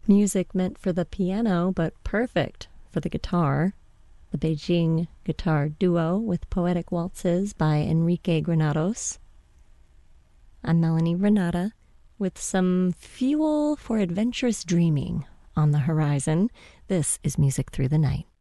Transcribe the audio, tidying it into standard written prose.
Music meant for the piano, but perfect for the guitar. The Beijing Guitar Duo with Poetic Waltzes by Enrique Granados. I'm Melanie Renata with some fuel for adventurous dreaming on the horizon. This is Music Through the Night.